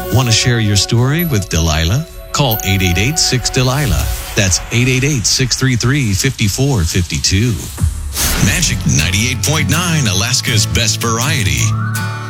Want to share your story with Delilah? Call 888-6-DELILAH. That's 888-633-5452. Magic 98.9, Alaska's best variety.